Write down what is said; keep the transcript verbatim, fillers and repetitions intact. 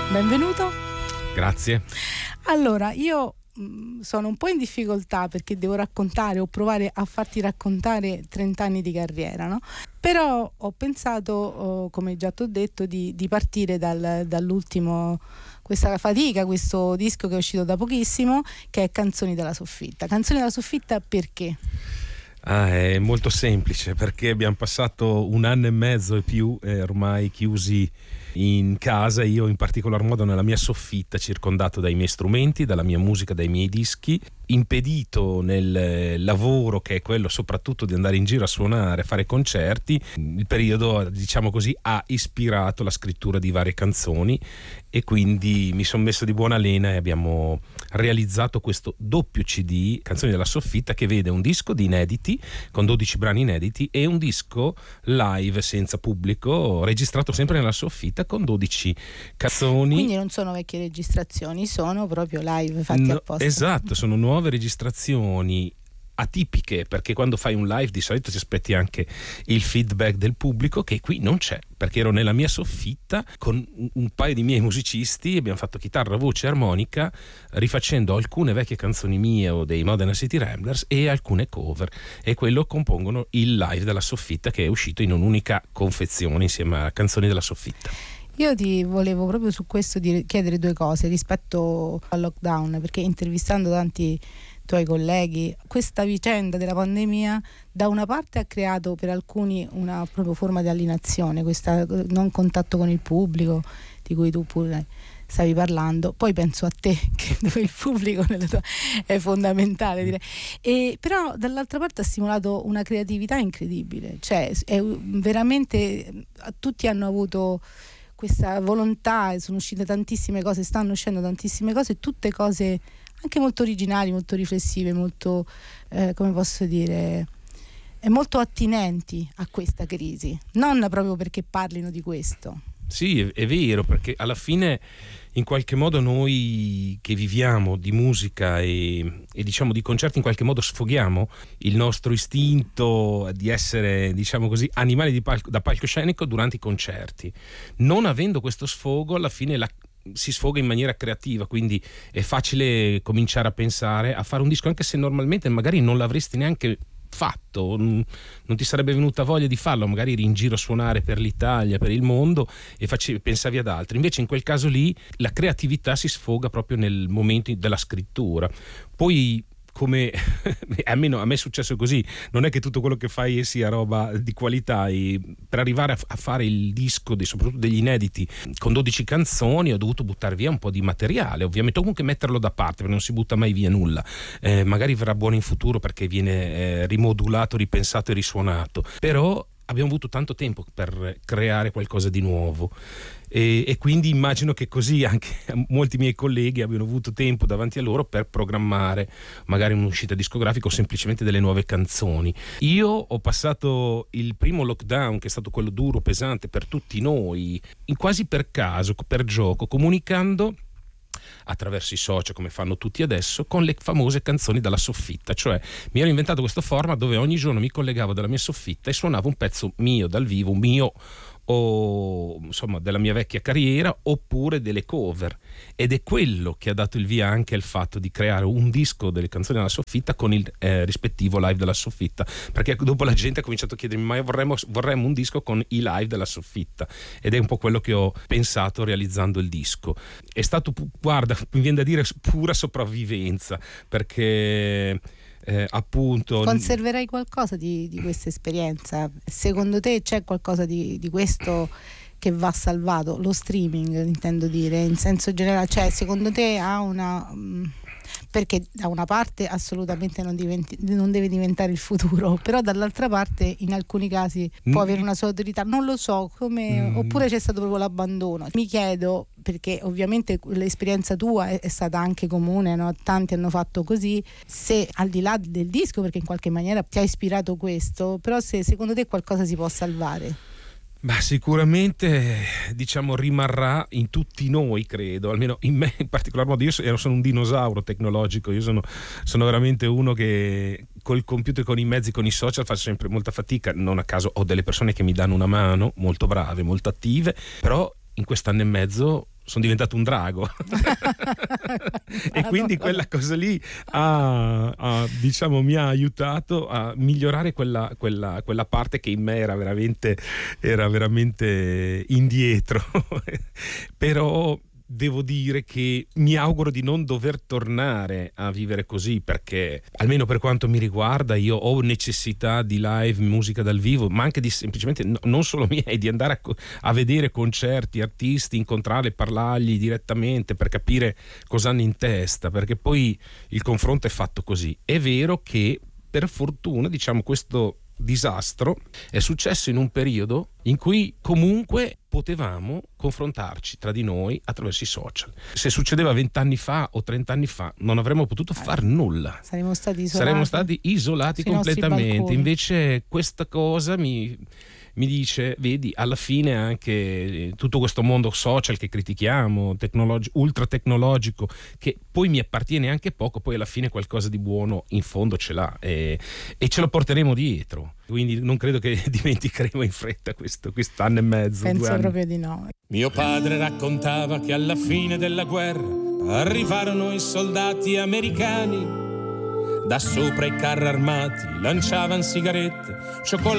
benvenuto. Grazie. Allora, io mh, sono un po' in difficoltà perché devo raccontare o provare a farti raccontare trenta anni di carriera, no? Però ho pensato, oh, come già ti ho detto, di, di partire dal, dall'ultimo, questa fatica, questo disco che è uscito da pochissimo, che è Canzoni dalla soffitta. Canzoni dalla soffitta perché? Ah, è molto semplice, perché abbiamo passato un anno e mezzo e più eh, ormai chiusi in casa, io in particolar modo nella mia soffitta, circondato dai miei strumenti, dalla mia musica, dai miei dischi, impedito nel lavoro, che è quello soprattutto di andare in giro a suonare, a fare concerti. Il periodo, diciamo così, ha ispirato la scrittura di varie canzoni e quindi mi sono messo di buona lena e abbiamo realizzato questo doppio C D, Canzoni della soffitta, che vede un disco di inediti con dodici brani inediti e un disco live senza pubblico, registrato sempre nella soffitta con dodici canzoni. Quindi non sono vecchie registrazioni, sono proprio live fatti no, apposta. Esatto, sono nuove registrazioni atipiche, perché quando fai un live di solito ti aspetti anche il feedback del pubblico, che qui non c'è, perché ero nella mia soffitta con un paio di miei musicisti, abbiamo fatto chitarra, voce, armonica, rifacendo alcune vecchie canzoni mie o dei Modena City Ramblers e alcune cover, e quello compongono il live della soffitta, che è uscito in un'unica confezione insieme a Canzoni della soffitta. Io ti volevo proprio su questo dire, chiedere due cose rispetto al lockdown, perché intervistando tanti tuoi colleghi, questa vicenda della pandemia da una parte ha creato per alcuni una proprio forma di alienazione, questo non contatto con il pubblico di cui tu pure stavi parlando, poi penso a te che dove il pubblico nella tua è fondamentale, direi. E però dall'altra parte ha stimolato una creatività incredibile, cioè è veramente, tutti hanno avuto questa volontà, sono uscite tantissime cose, stanno uscendo tantissime cose, tutte cose anche molto originali, molto riflessive, molto eh, come posso dire, eh, molto attinenti a questa crisi, non proprio perché parlino di questo. Sì, è, è vero, perché alla fine in qualche modo noi che viviamo di musica e, e diciamo di concerti in qualche modo sfoghiamo il nostro istinto di essere, diciamo così, animali di palco, da palcoscenico durante i concerti. Non avendo questo sfogo, alla fine la si sfoga in maniera creativa, quindi è facile cominciare a pensare a fare un disco, anche se normalmente magari non l'avresti neanche fatto, non ti sarebbe venuta voglia di farlo, magari eri in giro a suonare per l'Italia, per il mondo e facevi, pensavi ad altri. Invece in quel caso lì la creatività si sfoga proprio nel momento della scrittura. Poi, come almeno a me è successo così, non è che tutto quello che fai sia roba di qualità, e per arrivare a, a fare il disco dei, soprattutto degli inediti con dodici canzoni ho dovuto buttare via un po' di materiale, ovviamente, o comunque metterlo da parte, perché non si butta mai via nulla, eh, magari verrà buono in futuro perché viene eh, rimodulato, ripensato e risuonato, però abbiamo avuto tanto tempo per creare qualcosa di nuovo e, e quindi immagino che così anche molti miei colleghi abbiano avuto tempo davanti a loro per programmare magari un'uscita discografica o semplicemente delle nuove canzoni. Io ho passato il primo lockdown, che è stato quello duro, pesante per tutti noi, in quasi per caso, per gioco, comunicando attraverso i social, come fanno tutti adesso, con le famose canzoni dalla soffitta. Cioè mi ero inventato questo format dove ogni giorno mi collegavo dalla mia soffitta e suonavo un pezzo mio dal vivo, mio o insomma della mia vecchia carriera, oppure delle cover, ed è quello che ha dato il via anche al fatto di creare un disco delle canzoni della soffitta con il eh, rispettivo live della soffitta, perché dopo la gente ha cominciato a chiedermi: ma vorremmo, vorremmo un disco con i live della soffitta, ed è un po' quello che ho pensato realizzando il disco. È stato, guarda, mi viene da dire pura sopravvivenza, perché Eh, appunto conserverai qualcosa di, di questa esperienza? Secondo te c'è qualcosa di, di questo che va salvato? Lo streaming, intendo dire, in senso generale, cioè secondo te ha una... perché da una parte assolutamente non, diventi, non deve diventare il futuro, però dall'altra parte in alcuni casi può avere una sua autorità, non lo so come, mm. oppure c'è stato proprio l'abbandono. Mi chiedo, perché ovviamente l'esperienza tua è, è stata anche comune, no? Tanti hanno fatto così, se al di là del disco, perché in qualche maniera ti ha ispirato questo, però se secondo te qualcosa si può salvare? Beh, sicuramente, diciamo, rimarrà in tutti noi, credo, almeno in me in particolar modo. Io sono un dinosauro tecnologico, io sono, sono veramente uno che col computer, con i mezzi, con i social fa sempre molta fatica. Non a caso ho delle persone che mi danno una mano, molto brave, molto attive, però in quest'anno e mezzo sono diventato un drago. E quindi quella cosa lì ha, ha, diciamo, mi ha aiutato a migliorare quella, quella, quella parte che in me era veramente, era veramente indietro. Però devo dire che mi auguro di non dover tornare a vivere così, perché almeno per quanto mi riguarda io ho necessità di live, musica dal vivo, ma anche di semplicemente, no, non solo miei, di andare a, a vedere concerti, artisti, incontrarli, parlargli direttamente per capire cosa hanno in testa, perché poi il confronto è fatto così. È vero che per fortuna, diciamo, questo disastro è successo in un periodo in cui comunque potevamo confrontarci tra di noi attraverso i social. Se succedeva vent'anni fa o trent'anni fa non avremmo potuto far nulla, saremmo stati isolati, saremmo stati isolati completamente. Invece questa cosa mi mi dice, vedi, alla fine anche tutto questo mondo social che critichiamo, tecnologi- ultra tecnologico, che poi mi appartiene anche poco, poi alla fine qualcosa di buono in fondo ce l'ha, e, e ce lo porteremo dietro. Quindi non credo che dimenticheremo in fretta questo quest'anno e mezzo. Penso proprio di no. Mio padre raccontava che alla fine della guerra arrivarono i soldati americani. Da sopra i carri armati lanciavano sigarette, cioccolato